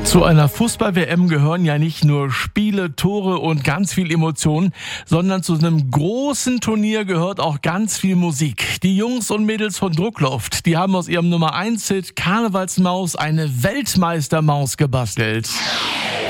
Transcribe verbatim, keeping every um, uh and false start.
Zu einer Fußball-W M gehören ja nicht nur Spiele, Tore und ganz viel Emotionen, sondern zu einem großen Turnier gehört auch ganz viel Musik. Die Jungs und Mädels von Druckluft, die haben aus ihrem Nummer eins Hit Karnevalsmaus eine Weltmeistermaus gebastelt.